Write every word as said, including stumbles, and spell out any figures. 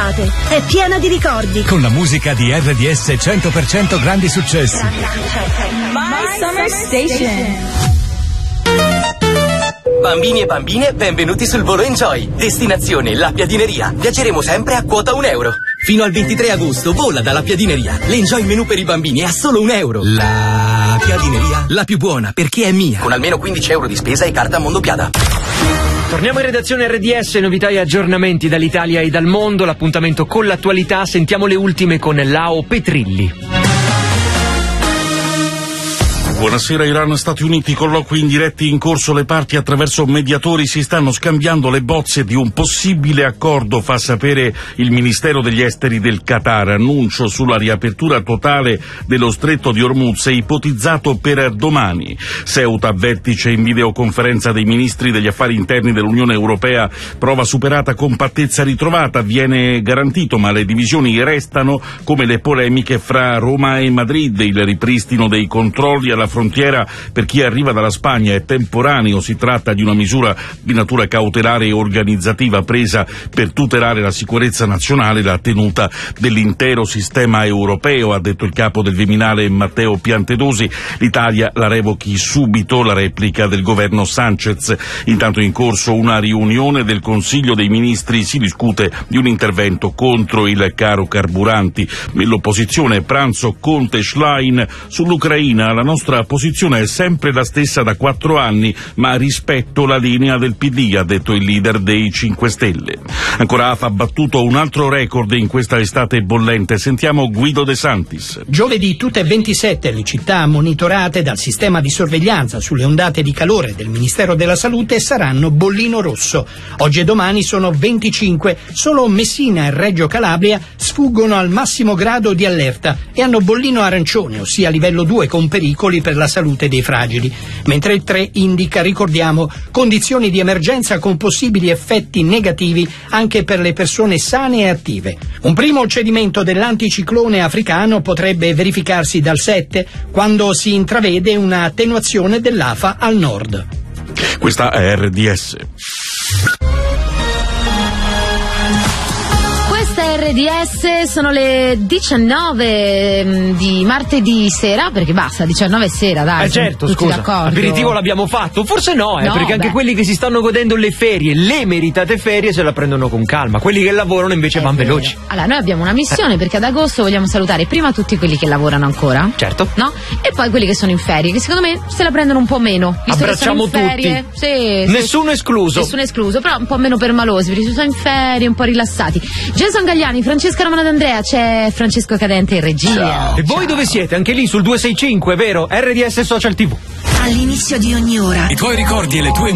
d'estate. È piena di ricordi. Con la musica di R D S cento per cento grandi successi. My Summer Station. Bambini e bambine, benvenuti sul volo Enjoy. Destinazione La Piadineria. Viaggeremo sempre a quota un euro. Fino al ventitré agosto vola dalla Piadineria. L'Enjoy menù per i bambini è a solo un euro. La Piadineria, la più buona perché è mia. Con almeno quindici euro di spesa e carta Mondopiada. Torniamo in redazione R D S, novità e aggiornamenti dall'Italia e dal mondo, l'appuntamento con l'attualità, sentiamo le ultime con Lao Petrilli. Buonasera. Iran, Stati Uniti, colloqui indiretti in corso, le parti attraverso mediatori si stanno scambiando le bozze di un possibile accordo, fa sapere il Ministero degli Esteri del Qatar. Annuncio sulla riapertura totale dello stretto di Hormuz è ipotizzato per domani. Ceuta, vertice in videoconferenza dei ministri degli affari interni dell'Unione Europea, prova superata, compattezza ritrovata, viene garantito, ma le divisioni restano, come le polemiche fra Roma e Madrid. Il ripristino dei controlli alla frontiera per chi arriva dalla Spagna è temporaneo, si tratta di una misura di natura cautelare e organizzativa presa per tutelare la sicurezza nazionale e la tenuta dell'intero sistema europeo, ha detto il capo del Viminale Matteo Piantedosi. L'Italia la revochi subito, la replica del governo Sanchez. Intanto è in corso una riunione del Consiglio dei Ministri, si discute di un intervento contro il caro carburanti. L'opposizione, pranzo Conte-Schlein sull'Ucraina. La nostra posizione è sempre la stessa da quattro anni, ma rispetto la linea del P D, ha detto il leader dei cinque Stelle. Ancora A F ha battuto un altro record in questa estate bollente. Sentiamo Guido De Santis. Giovedì tutte e ventisette le città monitorate dal sistema di sorveglianza sulle ondate di calore del Ministero della Salute saranno bollino rosso. Oggi e domani sono venticinque, solo Messina e Reggio Calabria sfuggono al massimo grado di allerta e hanno bollino arancione, ossia livello due, con pericoli per la salute dei fragili, mentre il tre indica, ricordiamo, condizioni di emergenza con possibili effetti negativi anche per le persone sane e attive. Un primo cedimento dell'anticiclone africano potrebbe verificarsi dal sette, quando si intravede una attenuazione dell'A F A al nord. Questa è R D S. R D S, sono le diciannove di martedì sera, perché basta, diciannove sera, dai. Eh certo, scusa, d'accordo. Aperitivo l'abbiamo fatto, forse no, eh, no perché anche beh. quelli quelli che si stanno godendo le ferie, le meritate ferie, se la prendono con calma, quelli che lavorano invece È vanno vero. veloci. Allora, noi abbiamo una missione, perché ad agosto vogliamo salutare prima tutti quelli che lavorano ancora, certo, no? E poi quelli che sono in ferie, che secondo me se la prendono un po' meno. Visto Abbracciamo che sono in ferie, tutti, sì, nessuno sì, escluso. Nessuno escluso, però un po' meno permalosi, perché sono in ferie, un po' rilassati. Jason Gagliani, Francesca Romana D'Andrea, c'è Francesco Cadente in regia. Ciao. E voi Ciao. dove siete? Anche lì sul due sei cinque, vero? R D S Social T V. All'inizio di ogni ora. I tuoi ricordi e le tue